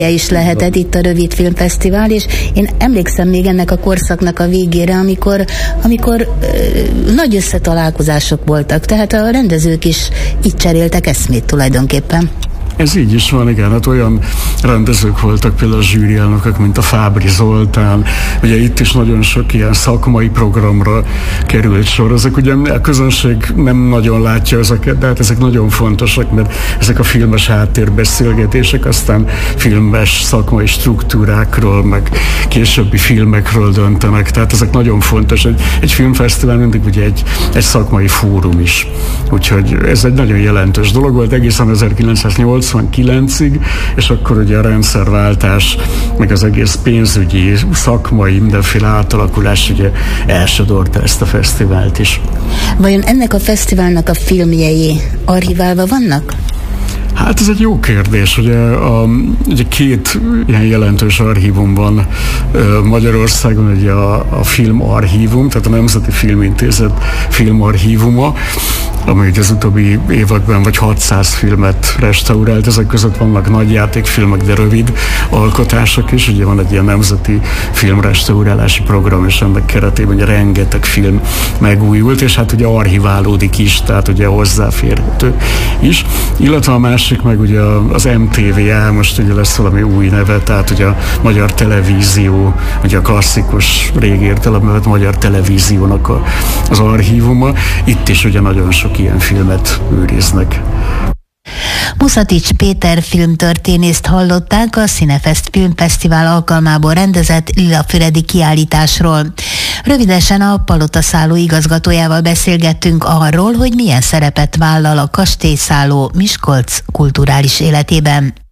is lehetett itt a Rövid Filmfesztivál, és én emlékszem még ennek a korszaknak a végére, amikor nagy összetalálkozások voltak, tehát a rendezők is itt cseréltek eszmét tulajdonképpen. Ez így is van, igen, hát olyan rendezők voltak például a zsűrielnökök, mint a Fábry Zoltán, ugye itt is nagyon sok ilyen szakmai programra került sor. Ezek ugye a közönség nem nagyon látja ezeket, de hát ezek nagyon fontosak, mert ezek a filmes háttérbeszélgetések, aztán filmes szakmai struktúrákról, meg későbbi filmekről döntenek, tehát ezek nagyon fontos. Egy filmfesztivál mindig ugye egy szakmai fórum is, úgyhogy ez egy nagyon jelentős dolog volt egészen 1989-ig, és akkor ugye a rendszerváltás, meg az egész pénzügyi, szakmai, mindenféle átalakulás ugye elsodorta ezt a fesztivált is. Vajon ennek a fesztiválnak a filmjei archiválva vannak? Hát ez egy jó kérdés. Ugye két ilyen jelentős archívum van Magyarországon, ugye a Filmarchívum, tehát a Nemzeti Filmintézet filmarchívuma, ami az utóbbi években vagy 600 filmet restaurált. Ezek között vannak nagyjátékfilmek, de rövid alkotások is. Ugye van egy ilyen nemzeti filmrestaurálási program, és ennek keretében ugye rengeteg film megújult, és hát ugye archiválódik is, tehát ugye hozzáférhető is. Illetve a másik meg ugye az MTV, most ugye lesz valami új neve, tehát ugye a Magyar Televízió, ugye a klasszikus régi értelemben Magyar Televíziónak az archívuma. Itt is ugye nagyon sok ilyen filmet őriznek. Muszatics Péter filmtörténészt hallották a Cinefest Filmfesztivál alkalmából rendezett Lilafüredi kiállításról. Rövidesen a Palotaszálló igazgatójával beszélgettünk arról, hogy milyen szerepet vállal a kastélyszálló Miskolc kulturális életében.